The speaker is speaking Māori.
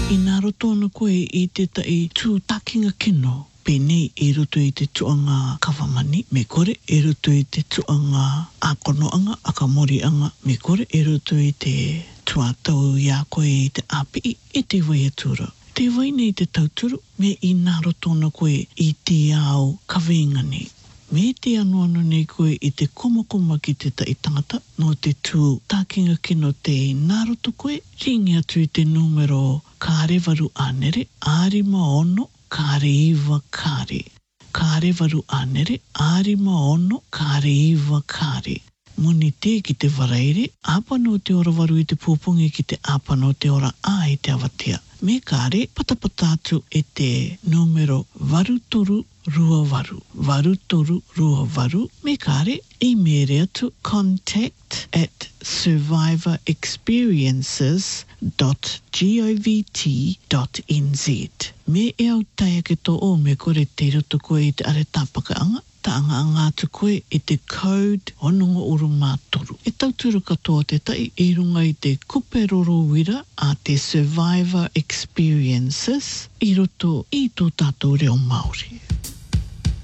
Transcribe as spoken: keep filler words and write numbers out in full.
I nā roto ana koe I te tai tūtakinga kino. Pēnei e roto I te tuanga kawamani, me kore e roto I te tuanga akonoanga, akamorianga, me kore e roto I te tuatau ia koe I te api I te waiatura. Te wai nei te tauturu, me I nā roto ana koe I te ao kawengani. Me te anuanu nei koe I te komakoma ki te tai tangata no te tū takinga kino te nā roto koe, ringi atu I te numero kāre waru anere, ārima ono, kāre iwa kāre. Kāre waru anere, ārima ono, kāre iwa kāre. Muni te ki te waraere, āpano te ora waru I te pūpungi ki te āpano te ora ā I te awatea. Me kāre, patapata atu e te numero waru toru rua waru. Waru toru rua waru. Me kāre, I mere atu contact at survivor experiences dot govt dot n z. Me e au taia ke tō o me kore te roto koe I te are tāpakaanga. Ta anga anga atu koe I te code hononga uru mātoru. E tauturu katoa te tai I runga I te kuperoro wira a te survivor experiences I roto I tō tātou reo Māori.